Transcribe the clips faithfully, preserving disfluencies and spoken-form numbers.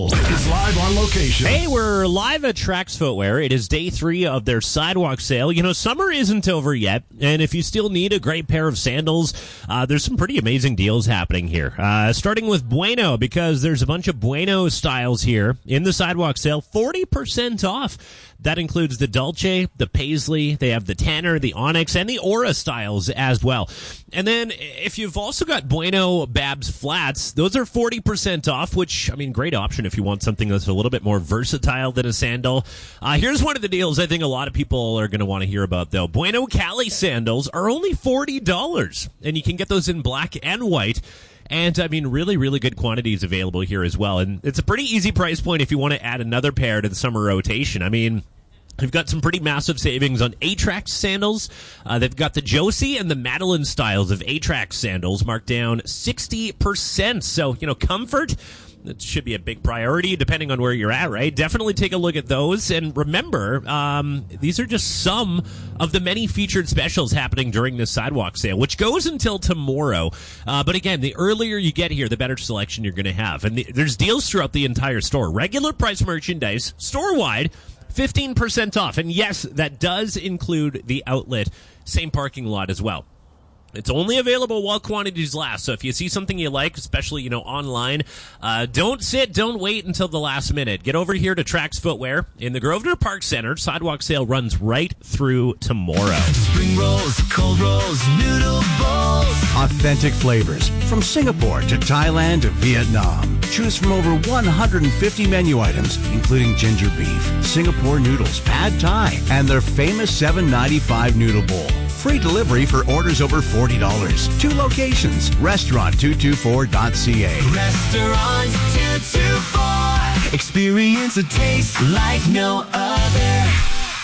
Is live on location. Hey, we're live at Trax Footwear. It is day three of their sidewalk sale. You know, summer isn't over yet, and if you still need a great pair of sandals, uh, there's some pretty amazing deals happening here. Uh, starting with Bueno, because there's a bunch of Bueno styles here in the sidewalk sale, forty percent off. That includes the Dolce, the Paisley, they have the Tanner, the Onyx, and the Aura styles as well. And then if you've also got Bueno Babs flats, those are forty percent off, which, I mean, great option if you want something that's a little bit more versatile than a sandal. Uh, here's one of the deals I think a lot of people are going to want to hear about, though. Bueno Cali sandals are only forty dollars, and you can get those in black and white. And, I mean, really, really good quantities available here as well. And it's a pretty easy price point if you want to add another pair to the summer rotation. I mean, we've got some pretty massive savings on Atrax sandals. Uh, they've got the Josie and the Madeline styles of Atrax sandals marked down sixty percent. So, you know, comfort, that should be a big priority depending on where you're at, right? Definitely take a look at those. And remember, um, these are just some of the many featured specials happening during this sidewalk sale, which goes until tomorrow. Uh, but again, the earlier you get here, the better selection you're going to have. And the, there's deals throughout the entire store. Regular price merchandise, store-wide, fifteen percent off. And yes, that does include the outlet, same parking lot as well. It's only available while quantities last. So if you see something you like, especially, you know, online, uh, don't sit, don't wait until the last minute. Get over here to Trax Footwear in the Grosvenor Park Center. Sidewalk sale runs right through tomorrow. Spring rolls, cold rolls, noodle bowls. Authentic flavors from Singapore to Thailand to Vietnam. Choose from over one hundred fifty menu items, including ginger beef, Singapore noodles, pad thai, and their famous seven ninety-five noodle bowl. Free delivery for orders over forty dollars. Two locations. Restaurant two twenty-four dot c a. Restaurant two twenty-four. Experience a taste like no other.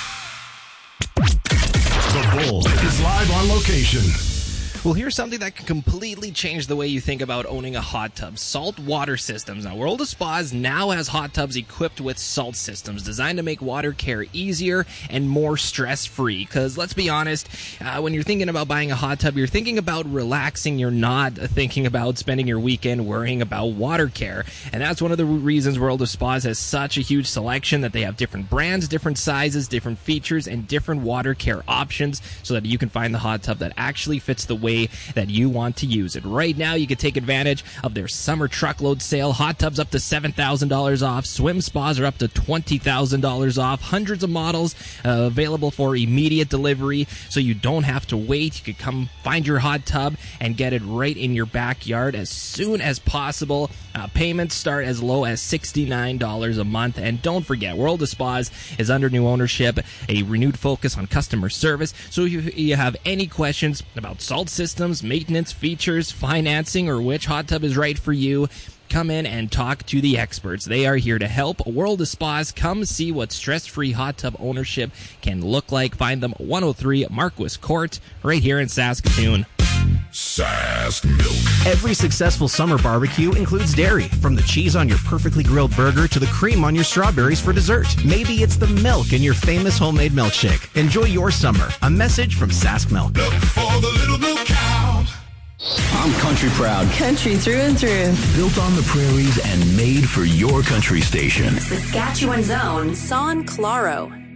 The Bull is live on location. Well, here's something that can completely change the way you think about owning a hot tub. Salt water systems. Now, World of Spas now has hot tubs equipped with salt systems designed to make water care easier and more stress-free. Because let's be honest, uh, when you're thinking about buying a hot tub, you're thinking about relaxing. You're not thinking about spending your weekend worrying about water care. And that's one of the reasons World of Spas has such a huge selection, that they have different brands, different sizes, different features, and different water care options so that you can find the hot tub that actually fits the way that you want to use it. Right now, you can take advantage of their summer truckload sale. Hot tubs up to seven thousand dollars off. Swim spas are up to twenty thousand dollars off. Hundreds of models uh, available for immediate delivery, so you don't have to wait. You can come find your hot tub and get it right in your backyard as soon as possible. Uh, payments start as low as sixty-nine dollars a month. And don't forget, World of Spas is under new ownership, a renewed focus on customer service. So if you have any questions about salt systems, maintenance, features, financing, or which hot tub is right for you, come in and talk to the experts. They are here to help. World of Spas, come see what stress-free hot tub ownership can look like. Find them one oh three Marquis Court, right here in Saskatoon. Sask Milk. Every successful summer barbecue includes dairy, from the cheese on your perfectly grilled burger to the cream on your strawberries for dessert. Maybe it's the milk in your famous homemade milkshake. Enjoy your summer. A message from Sask Milk. Milk for the little milk cow. I'm country proud. Country through and through. Built on the prairies and made for your country station. Saskatchewan's own Son Claro.